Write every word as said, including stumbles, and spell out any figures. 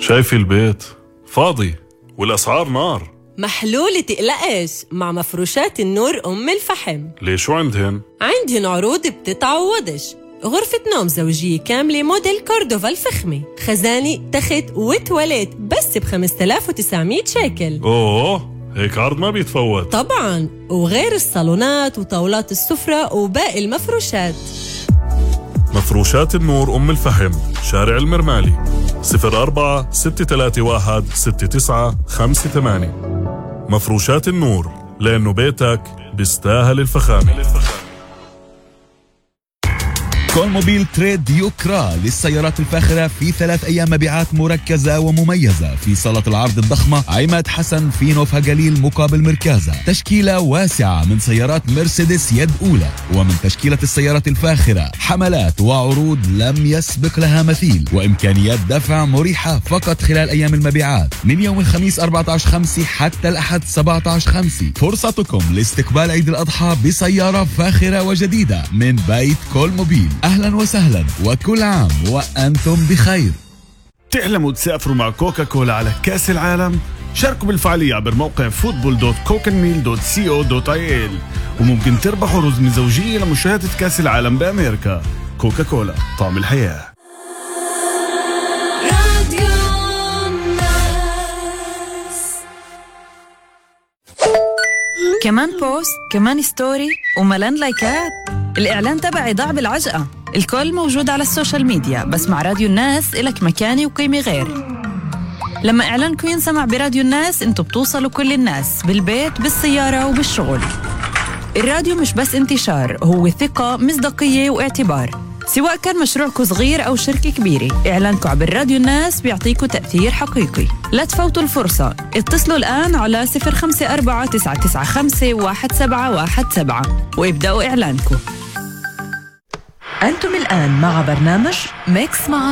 شايفي البيت فاضي والأسعار نار. محلولة تقلقش مع مفروشات النور أم الفحم. ليش شو عندهن؟ عندهن عروض بتتعوضش. غرفة نوم زوجية كاملة موديل كوردوفا الفخمة، خزانة، تخت وتواليت بس ب خمسة آلاف وتسعمية شيكل. أوه هيك عرض ما بيتفوت. طبعاً، وغير الصالونات وطاولات السفرة وباقي المفروشات. مفروشات النور أم الفحم، شارع المرمالي، صفر أربعة ستة ثلاثة واحد ستة تسعة خمسة ثمانية. مفروشات النور، لأنه بيتك بيستاهل الفخامة. كولموبيل تريد يوكرا للسيارات الفاخرة في ثلاث أيام مبيعات مركزة ومميزة في صالة العرض الضخمة عماد حسن في نوفا جليل مقابل مركزة. تشكيلة واسعة من سيارات مرسيدس يد أولى ومن تشكيلة السيارات الفاخرة، حملات وعروض لم يسبق لها مثيل، وإمكانيات دفع مريحة فقط خلال أيام المبيعات من يوم الخميس أربعة عشر خمسة حتى الأحد سبعة عشر خمسة. فرصتكم لاستقبال عيد الأضحى بسيارة فاخرة وجديدة من بيت كولموبيل. أهلا وسهلا وكل عام وأنتم بخير. تحلموا تسافروا مع كوكا كولا على كأس العالم؟ شاركوا بالفعالية عبر موقع فوتبول دوت كوكنميل دوت سي او دوت اي ال، وممكن تربحوا رزمة زوجية لمشاهدة كأس العالم بأمريكا. كوكا كولا، طعم الحياة. كمان بوست، كمان ستوري، وملان لايكات. الإعلان تبعي ضاع بالعجقة. الكل موجود على السوشيال ميديا، بس مع راديو الناس إلك مكاني وقيمة غير. لما إعلانكم ينسمع براديو الناس انتوا بتوصلوا كل الناس، بالبيت، بالسيارة وبالشغل. الراديو مش بس انتشار، هو ثقة، مصداقية واعتبار. سواء كان مشروعكم صغير أو شركة كبيرة، إعلانكم عبر راديو الناس بيعطيكم تأثير حقيقي. لا تفوتوا الفرصة، اتصلوا الآن على صفر خمسة أربعة تسعة تسعة خمسة واحد سبعة واحد سبعة وابدأوا إعلانكم. أنتم الآن مع برنامج ميكس مع